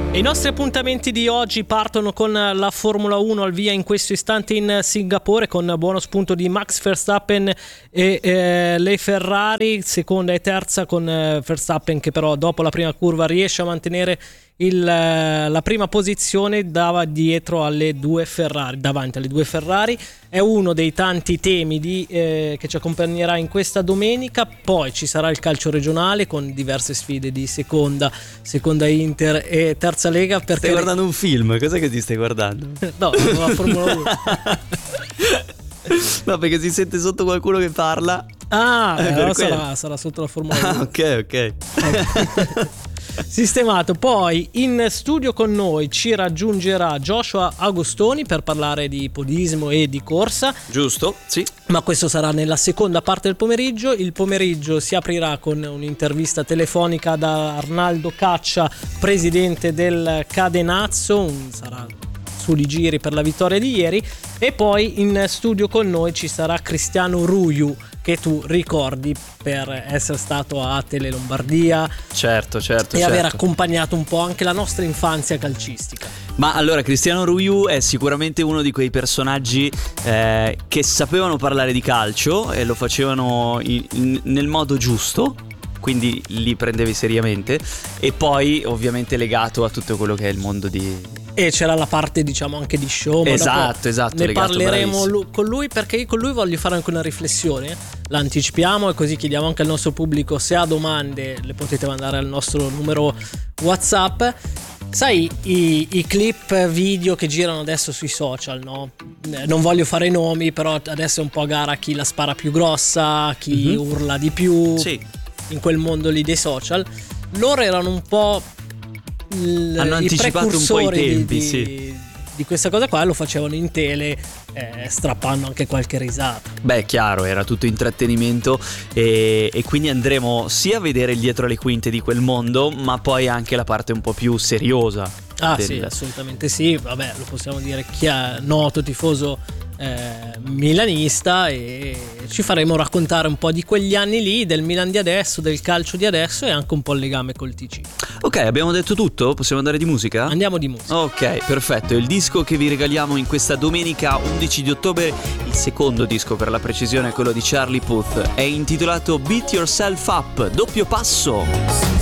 E i nostri appuntamenti di oggi partono con la Formula 1 al via in questo istante in Singapore, con buono spunto di Max Verstappen e le Ferrari, seconda e terza, con Verstappen che però dopo la prima curva riesce a mantenere la prima posizione dietro alle due Ferrari, davanti alle due Ferrari. È uno dei tanti temi che ci accompagnerà in questa domenica. Poi ci sarà il calcio regionale con diverse sfide di seconda Inter e terza Lega. Perché stai guardando un film? Cos'è che ti stai guardando? No, la Formula 1. No, perché si sente sotto qualcuno che parla. Allora sarà sotto la Formula 1. Ok. Sistemato. Poi in studio con noi ci raggiungerà Joshua Agostoni per parlare di podismo e di corsa. Giusto, sì. Ma questo sarà nella seconda parte del pomeriggio. Il pomeriggio si aprirà con un'intervista telefonica da Arnaldo Caccia, presidente del Cadenazzo. Sarà sugli giri per la vittoria di ieri. E poi in studio con noi ci sarà Cristiano Ruiu, che tu ricordi per essere stato a Tele Lombardia. Certo. E aver accompagnato un po' anche la nostra infanzia calcistica. Ma allora, Cristiano Ruiu è sicuramente uno di quei personaggi che sapevano parlare di calcio e lo facevano nel modo giusto, quindi li prendevi seriamente, e poi ovviamente legato a tutto quello che è il mondo di... E c'era la parte, diciamo, anche di show. Esatto. Ne parleremo con lui, perché io con lui voglio fare anche una riflessione. L'anticipiamo e così chiediamo anche al nostro pubblico, se ha domande le potete mandare al nostro numero WhatsApp. Sai i clip video che girano adesso sui social, no? Non voglio fare nomi, però adesso è un po' a gara chi la spara più grossa, chi urla di più. Sì. In quel mondo lì dei social. Loro erano un po' hanno anticipato un po' i tempi, di questa cosa qua. Lo facevano in tele, strappando anche qualche risata. Beh, chiaro, era tutto intrattenimento e quindi andremo sia a vedere il dietro le quinte di quel mondo, ma poi anche la parte un po' più seriosa. Sì, assolutamente sì. Vabbè, lo possiamo dire, chi è noto tifoso milanista, e ci faremo raccontare un po' di quegli anni lì, del Milan di adesso, del calcio di adesso, e anche un po' il legame col TC. Ok, abbiamo detto tutto? Possiamo andare di musica? Andiamo di musica. Ok, perfetto. Il disco che vi regaliamo in questa domenica 11 di ottobre, il secondo disco per la precisione, è quello di Charlie Puth, è intitolato Beat Yourself Up, doppio passo.